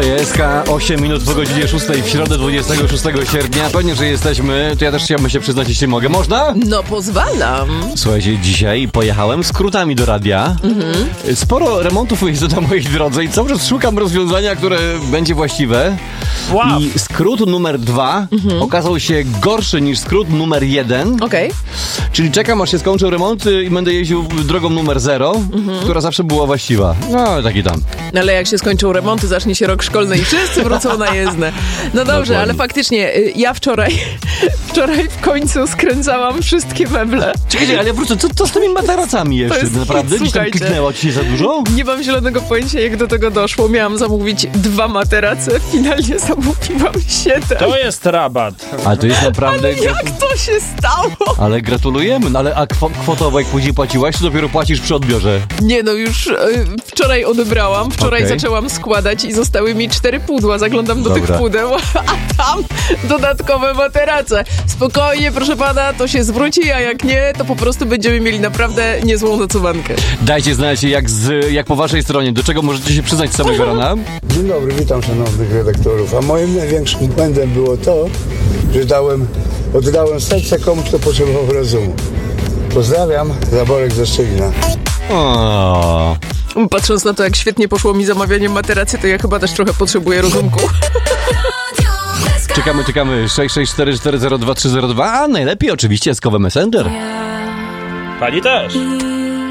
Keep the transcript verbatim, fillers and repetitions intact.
Jest osiem minut po godzinie szóstej w środę dwudziestego szóstego sierpnia. Pewnie, że jesteśmy. To ja też chciałbym się przyznać, jeśli mogę. Można? No pozwalam. Słuchajcie, dzisiaj pojechałem skrótami do radia. Mhm. Sporo remontów jest na mojej drodze i cały czas szukam rozwiązania, które będzie właściwe. Wow. I skrót numer dwa mhm. okazał się gorszy niż skrót numer jeden. Okej. Okay. Czyli czekam, aż się skończą remonty i będę jeździł drogą numer zero, mhm. która zawsze była właściwa. No, taki tam. Ale jak się skończą remonty, zacznie się rok szkolny i wszyscy wrócą na jezdne. No dobrze, Dokładnie. Ale faktycznie ja wczoraj wczoraj w końcu skręcałam wszystkie meble. Czekajcie, ale ja wrócę, co, co z tymi materacami jeszcze? Jest Naprawdę? Gdzieś tam kliknęło ci się za dużo? Nie mam zielonego pojęcia, jak do tego doszło. Miałam zamówić dwa materace, finalnie zamówiłam siedem. To jest rabat. Ale to jest naprawdę... Ale jak to się stało? Ale gratulujemy. No ale a kwotowo jak później płaciłaś, to dopiero płacisz przy odbiorze. Nie no, już y, wczoraj odebrałam, wczoraj okay. zaczęłam składać i zostały mi cztery pudła. Zaglądam do Dobra. tych pudeł, a tam dodatkowe materace. Spokojnie, proszę pana, to się zwróci, a jak nie, to po prostu będziemy mieli naprawdę niezłą nocowankę. Dajcie znać, jak, z, jak po waszej stronie, do czego możecie się przyznać z samego rana. Dzień dobry, witam szanownych redaktorów. A moim największym błędem było to, że dałem, oddałem serce komuś, kto potrzebował rozumu. Pozdrawiam, Zaborek ze Szczelina. O. Patrząc na to, jak świetnie poszło mi zamawianie materacy, to ja chyba też trochę potrzebuję rozumku. Czekamy, czekamy. sześć sześć cztery cztery zero dwa trzy zero dwa, a najlepiej oczywiście Eskowe Messenger. Pani też.